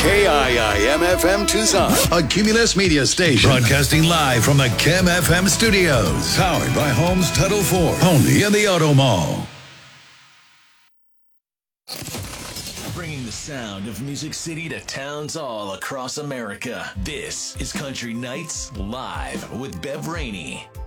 KIIM-FM Tucson, a Cumulus Media station. Broadcasting live from the Kim FM studios. Powered by Holmes Title 4. Only in the Auto Mall. Bringing the sound of Music City to towns all across America. This is Country Nights Live with Bev Rainey.